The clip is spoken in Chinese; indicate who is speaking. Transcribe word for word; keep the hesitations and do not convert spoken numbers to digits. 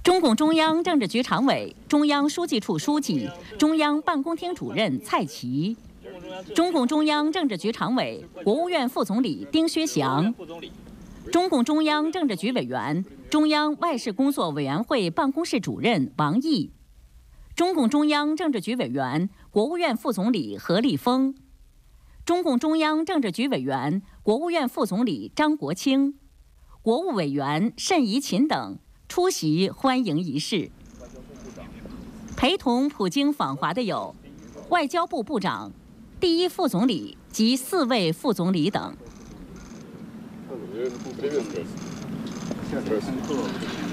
Speaker 1: 中共中央政治局常委、中央书记处书记、中央办公厅主任蔡奇，中共中央政治局常委、国务院副总理丁薛祥，中共中央政治局委员、中央外事工作委员会办公室主任王毅，中共中央政治局委员、国务院副总理何立峰，中共中央政治局委员、国务院副总理张国清，国务委员单怡琴等出席欢迎仪式。陪同普京访华的有外交部部长、第一副总理及四位副总理等。